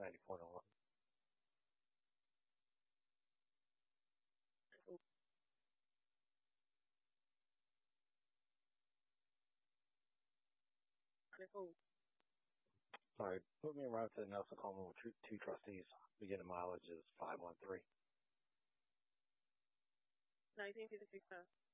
94 to 1. Sorry, put me around to Nelson Coleman with two trustees. Beginning mileage is 513. 1956.